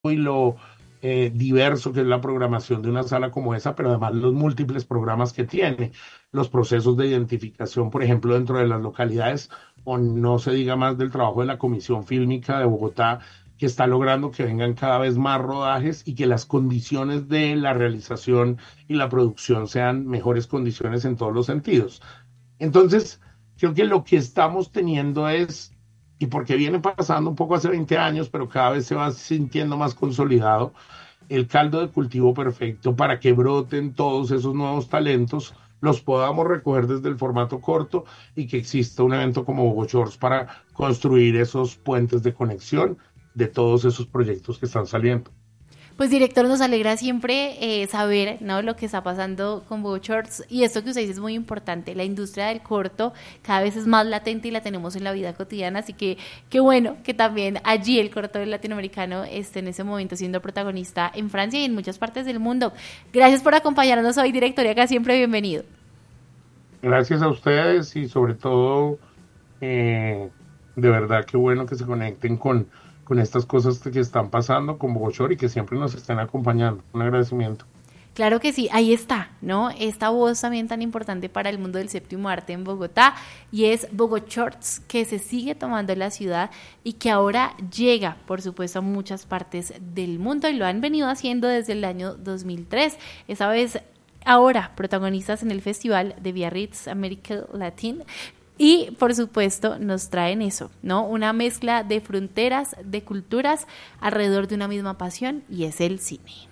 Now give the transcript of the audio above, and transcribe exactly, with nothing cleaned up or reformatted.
y lo eh, diverso que es la programación de una sala como esa, pero además los múltiples programas que tiene, los procesos de identificación, por ejemplo, dentro de las localidades, o no se diga más del trabajo de la Comisión Fílmica de Bogotá, que está logrando que vengan cada vez más rodajes y que las condiciones de la realización y la producción sean mejores condiciones en todos los sentidos. Entonces, creo que lo que estamos teniendo es, y porque viene pasando un poco hace veinte años, pero cada vez se va sintiendo más consolidado, el caldo de cultivo perfecto para que broten todos esos nuevos talentos, los podamos recoger desde el formato corto y que exista un evento como Bogo Shorts para construir esos puentes de conexión de todos esos proyectos que están saliendo. Pues director, nos alegra siempre eh, saber, ¿no?, lo que está pasando con Bogo Shorts, y esto que usted dice es muy importante. La industria del corto cada vez es más latente y la tenemos en la vida cotidiana, así que qué bueno que también allí el corto latinoamericano esté en ese momento siendo protagonista en Francia y en muchas partes del mundo. Gracias por acompañarnos hoy, director, y acá siempre bienvenido. Gracias a ustedes y sobre todo, eh, de verdad, qué bueno que se conecten con, con estas cosas que están pasando con Bogoshore y que siempre nos estén acompañando. Un agradecimiento. Claro que sí, ahí está, ¿no? Esta voz también tan importante para el mundo del séptimo arte en Bogotá, y es Bogo Shorts, que se sigue tomando la ciudad y que ahora llega, por supuesto, a muchas partes del mundo, y lo han venido haciendo desde el año dos mil tres. Esa vez, ahora, protagonistas en el Festival de Biarritz América Latina. Y, por supuesto, nos traen eso, ¿no? Una mezcla de fronteras, de culturas, alrededor de una misma pasión, y es el cine.